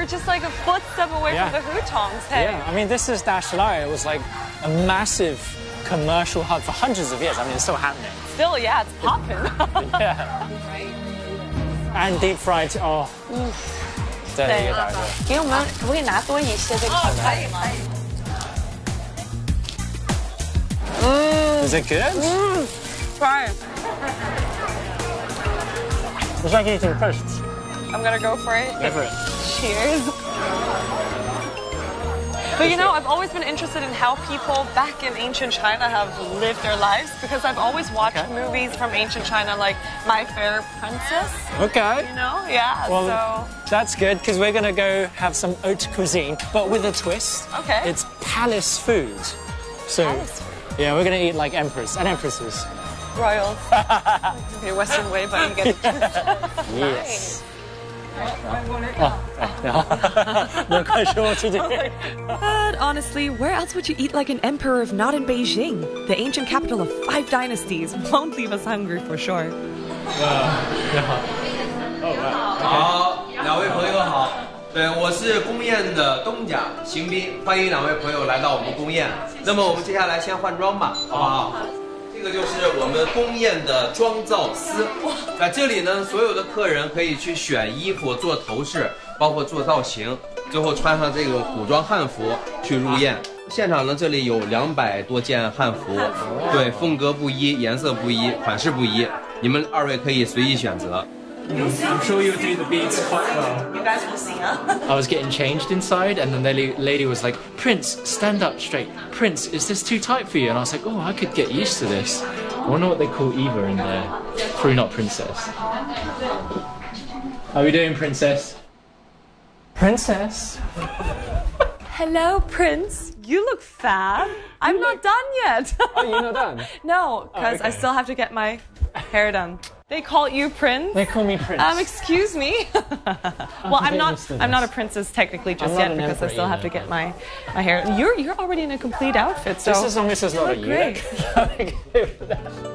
we're just like a footstep away from the hutongs. Hey. Yeah, I mean, this is Dashlai. It was like a massive commercial hub for hundreds of years. I mean, it's still happening. Still, yeah, it's popping. Yeah. And deep fried. Oh. 对，一个大个。 给我们可不可以拿多一些这个？哦，可以，可以。 Is it good? Try it. It's like eating toast. I'm gonna go for it. Go for it. Cheers. But you know, I've always been interested in how people back in ancient China have lived their lives because I've always watched movies from ancient China like My Fair Princess. Okay. You know? Yeah, well, so... That's good because we're going to go have some haute cuisine, but with a twist. Okay. It's palace food. So, palace food. Yeah, we're going to eat like emperors and empresses. Royals. Okay, Western way, but you get it. Yes. Not quite sure what to do. But honestly, where else would you eat like an emperor if not in Beijing? The ancient capital of 5 dynasties won't leave us hungry for sure. 好，两位朋友好。对，我是宫宴的东家邢斌，欢迎两位朋友来到我们宫宴。那么我们接下来先换装吧，好不好？这个就是我们宫宴的妆造司，在这里呢，所有的客人可以去选衣服、做头饰，包括做造型，最后穿上这种古装汉服去入宴。现场呢，这里有200多件汉服，对，风格不一，颜色不一，款式不一，你们二位可以随意选择。 I'm sure you'll do the beads quite well. You guys will see, huh? I was getting changed inside, and then the lady was like, "Prince, stand up straight. Prince, is this too tight for you?" And I was like, "Oh, I could get used to this." I wonder what they call Eva in there. Probably not princess. How are we doing, princess? Princess? Hello, Prince. You look fab. I'm not done yet. Oh, you're not done? No, because I still have to get my hair done. They call you Prince? They call me Prince. Excuse me. Well, I'm not a princess technically just yet because I still have to get my hair. You're already in a complete outfit. So just as long as it's not a eunuch.